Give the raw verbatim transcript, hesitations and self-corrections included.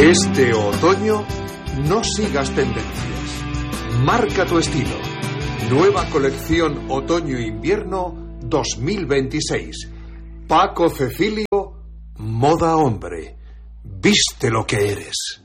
Este otoño no sigas tendencias. Marca tu estilo. Nueva colección otoño-invierno dos mil veintiséis. Paco Cecilio, moda hombre. Viste lo que eres.